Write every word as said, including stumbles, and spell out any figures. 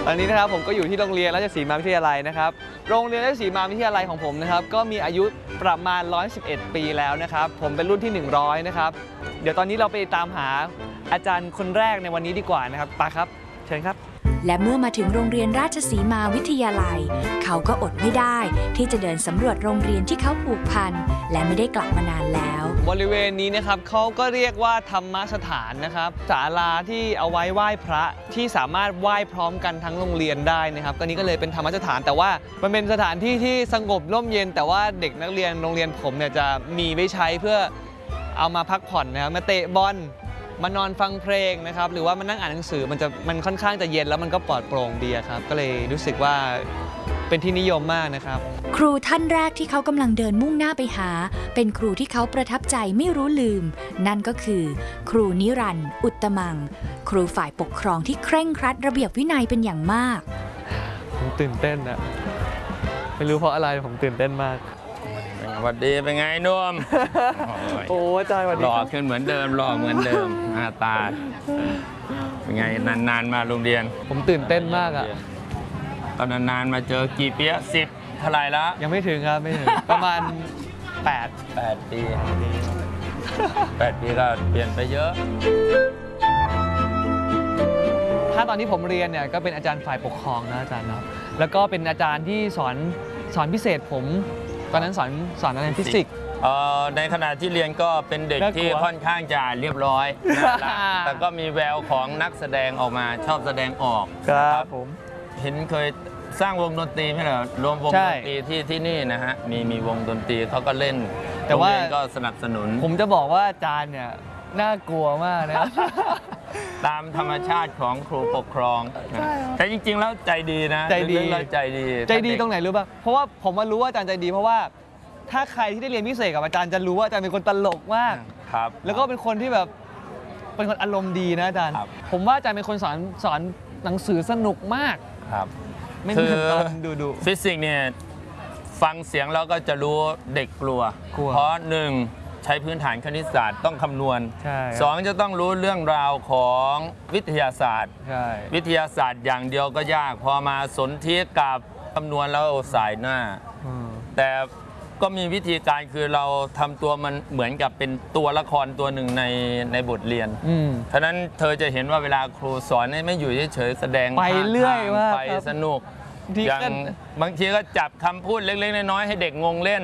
ตอนนี้นะครับผมก็อยู่ที่โรงเรียนราชสีมาวิทยาลัยนะครับโรงเรียนราชสีมาวิทยาลัยของผมนะครับก็มีอายุประมาณหนึ่งร้อยสิบเอ็ดปีแล้วนะครับผมเป็นรุ่นที่หนึ่งร้อยนะครับเดี๋ยวตอนนี้เราไปตามหาอาจารย์คนแรกในวันนี้ดีกว่านะครับไปครับเชิญครับและเมื่อมาถึงโรงเรียนราชสีมาวิทยาลัยเขาก็อดไม่ได้ที่จะเดินสำรวจโรงเรียนที่เขาผูกพันและไม่ได้กลับมานานแล้วบริเวณนี้นะครับเขาก็เรียกว่าธรรมสถานนะครับศาลาที่เอาไว้ไหว้พระที่สามารถไหว้พร้อมกันทั้งโรงเรียนได้นะครับก็นี้ก็เลยเป็นธรรมสถานแต่ว่ามันเป็นสถานที่ที่สงบร่มเย็นแต่ว่าเด็กนักเรียนโรงเรียนผมเนี่ยจะมีไว้ใช้เพื่อเอามาพักผ่อนนะครับมาเตะบอลมานอนฟังเพลงนะครับหรือว่ามานั่งอ่านหนังสือมันจะมันค่อนข้างจะเย็นแล้วมันก็ปลอดโปร่งดีครับก็เลยรู้สึกว่าเป็นที่นิยมมากนะครับครูท่านแรกที่เขากำลังเดินมุ่งหน้าไปหาเป็นครูที่เขาประทับใจไม่รู้ลืมนั่นก็คือครูนิรันดร์อุตตมังครูฝ่ายปกครองที่เคร่งครัดระเบียบวินัยเป็นอย่างมากผมตื่นเต้นอะไม่รู้เพราะอะไรผมตื่นเต้นมากสวัสดีเป็นไงนุ่มโอ้อาจารย์สวัสดีหล่อขึ้นเหมือนเดิมหล่อเหมือนเดิมหน้าตาเป็นไงนานๆมาโรงเรียนผมตื่นเต้นมากอะตอนนานๆมาเจอกี่ปีสิบเท่าไรแล้วยังไม่ถึงครับไม่ถึงประมาณแปดแปดปีแปดปีก็เปลี่ยนไปเยอะถ้าตอนที่ผมเรียนเนี่ยก็เป็นอาจารย์ฝ่ายปกครองนะอาจารย์ครับแล้วก็เป็นอาจารย์ที่สอนสอนพิเศษผมตอนนั้นสอนสอนอะไรฟิสิกส์ในขณะที่เรียนก็เป็นเด็กที่ค่อนข้างจะเรียบร้อยแต่ก็มีแววของนักแสดงออกมาชอบแสดงออกครับผมเห็นเคยสร้างวงดนตรีไหมเหรอรวมวงดนตรีที่ที่นี่นะฮะมีมีวงดนตรีเขาก็เล่นแต่ว่าก็สนับสนุนผมจะบอกว่าอาจารย์เนี่ยน่ากลัวมากนะตามธรรมชาติของครูปกครองแต่จริงๆแล้วใจดีนะใจดีใจดีใจดีตรงไหนรู้ป่ะเพราะว่าผมมารู้ว่าอาจารย์ใจดีเพราะว่าถ้าใครที่ได้เรียนพิเศษกับอาจารย์จะรู้ว่าอาจารย์เป็นคนตลกมากครับแล้วก็เป็นคนที่แบบเป็นคนอารมณ์ดีนะอาจารย์ผมว่าอาจารย์เป็นคนสอนสอนหนังสือสนุกมากครับไม่เหมือนตอนดูดูฟิสิกส์เนี่ยฟังเสียงแล้วก็จะรู้เด็กกลัวเพราะหนึ่งใช้พื้นฐานคณิตศาสตร์ต้องคำนวณสองจะต้องรู้เรื่องราวของวิทยาศาสตร์วิทยาศาสตร์อย่างเดียวก็ยากพอมาสนธิกับคำนวณแล้วสายหน้าแต่ก็มีวิธีการคือเราทำตัวมันเหมือนกับเป็นตัวละครตัวหนึ่งในในบทเรียนฉะนั้นเธอจะเห็นว่าเวลาครูสอนไม่อยู่เฉยๆแสดงไปเรื่อยว่าไปสนุกอย่างบางทีก็จับคำพูดเล็กๆน้อยๆให้เด็กงงเล่น